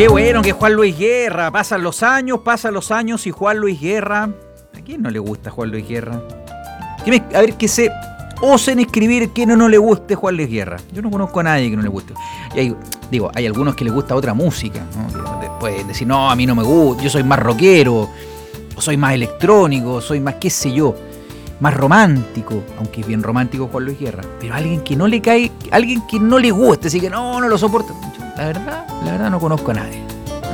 Qué bueno que Juan Luis Guerra. Pasan los años y Juan Luis Guerra. ¿A quién no le gusta Juan Luis Guerra? A ver, que se osen escribir que no le guste Juan Luis Guerra. Yo no conozco a nadie que no le guste. Y hay algunos que les gusta otra música, ¿no? Que pueden decir, no, a mí no me gusta, yo soy más rockero, o soy más electrónico, soy más, qué sé yo, más romántico, aunque es bien romántico Juan Luis Guerra. Pero alguien que no le cae, alguien que no le guste, así que no lo soporta. Yo, la verdad no conozco a nadie.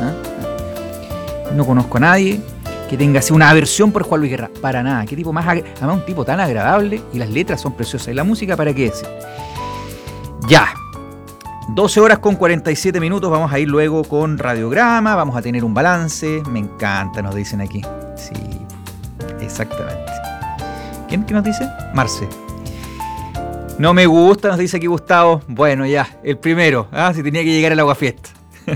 No conozco a nadie que tenga así una aversión por Juan Luis Guerra. Para nada. Qué tipo más, además un tipo tan agradable y las letras son preciosas. Y la música, ¿para qué decir? Ya. 12 horas con 47 minutos. Vamos a ir luego con radiograma. Vamos a tener un balance. Me encanta, nos dicen aquí. Sí, exactamente. ¿Quién nos dice? Marce. No me gusta, nos dice aquí Gustavo. Bueno, ya, el primero. Si tenía que llegar el aguafiesta.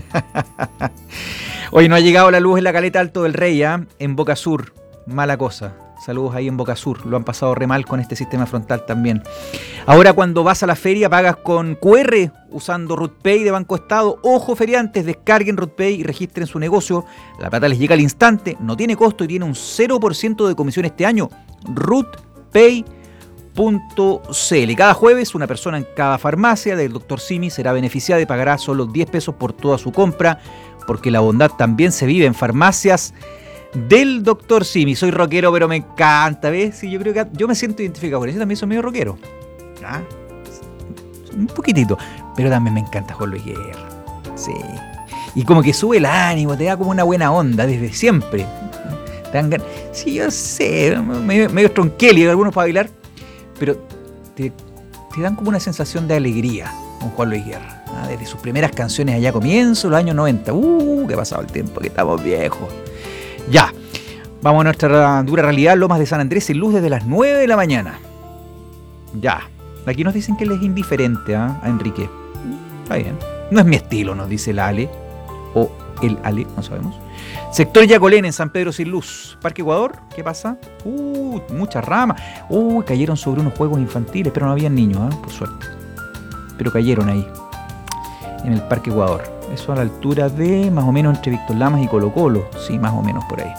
Hoy no ha llegado la luz en la Caleta Alto del Rey, en Boca Sur. Mala cosa. Saludos ahí en Boca Sur. Lo han pasado re mal con este sistema frontal también. Ahora cuando vas a la feria pagas con QR usando RutPay de Banco Estado. Ojo, feriantes, descarguen RutPay y registren su negocio. La plata les llega al instante, no tiene costo y tiene un 0% de comisión este año. RutPay.cl. Cada jueves una persona en cada farmacia del Dr. Simi será beneficiada y pagará solo 10 pesos por toda su compra, porque la bondad también se vive en farmacias del Dr. Simi. Soy rockero, pero me encanta, ¿ves? Sí, yo creo que yo me siento identificado con eso. Yo también soy medio rockero. Un poquitito. Pero también me encanta Juan Luis Guerra. Sí. Y como que sube el ánimo, te da como una buena onda desde siempre. Te dan ganas. Sí, yo sé, medio tronqueli, algunos para bailar. Pero te dan como una sensación de alegría con Juan Luis Guerra. Desde sus primeras canciones allá a comienzo, los años 90. Que ha pasado el tiempo, que estamos viejos. Ya, vamos a nuestra dura realidad. Lomas de San Andrés sin luz desde las 9 de la mañana. Ya, aquí nos dicen que él es indiferente a Enrique. Está bien, no es mi estilo, nos dice la Ale. O el Ale, no sabemos. Sector Yacolén en San Pedro sin luz. Parque Ecuador, ¿qué pasa? Muchas ramas. Cayeron sobre unos juegos infantiles, pero no había niños, por suerte. Pero cayeron ahí, en el Parque Ecuador. Eso a la altura de más o menos entre Víctor Lamas y Colo Colo. Sí, más o menos por ahí.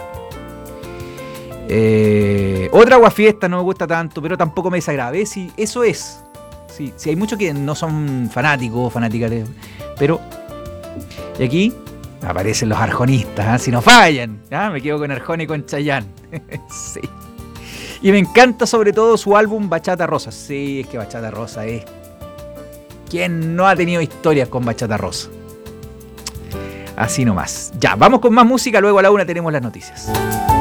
Otra aguafiesta no me gusta tanto, pero tampoco me desagrada. Sí, eso es. Sí, hay muchos que no son fanáticas, pero... Y aquí aparecen los arjonistas, si no fallan. Me quedo con Arjona y con Chayanne. Sí. Y me encanta sobre todo su álbum Bachata Rosa. Sí, es que Bachata Rosa es... ¿Quién no ha tenido historias con Bachata Rosa? Así nomás. Ya, vamos con más música, luego a la 1 tenemos las noticias.